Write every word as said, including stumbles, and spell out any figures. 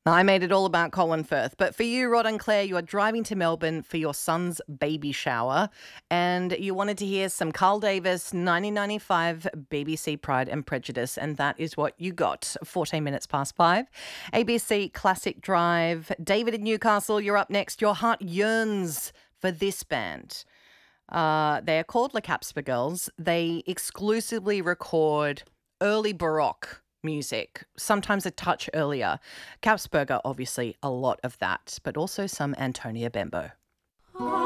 I made it all about Colin Firth. But for you, Rod and Claire, you are driving to Melbourne for your son's baby shower and you wanted to hear some Carl Davis nineteen ninety-five B B C Pride and Prejudice, and that is what you got. fourteen minutes past five. A B C Classic Drive. David in Newcastle, you're up next. Your heart yearns for this band. Uh, they are called Le Capsper Girls. They exclusively record early Baroque music, sometimes a touch earlier. Capsperger, obviously, a lot of that, but also some Antonia Bembo.